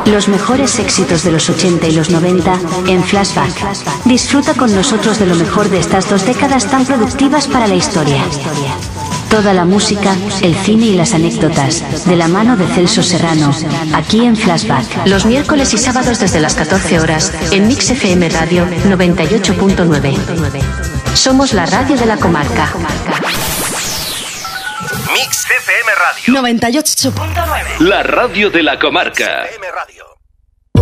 Los mejores éxitos de los 80 y los 90 en Flashback. Disfruta con nosotros de lo mejor de estas 2 décadas tan productivas para la historia. Toda la música, el cine y las anécdotas, de la mano de Celso Serrano, aquí en Flashback. Los miércoles y sábados desde las 14 horas, en Mix FM Radio 98.9. Somos la radio de la comarca. Mix FM Radio 98.9. La radio de la comarca. FM Radio.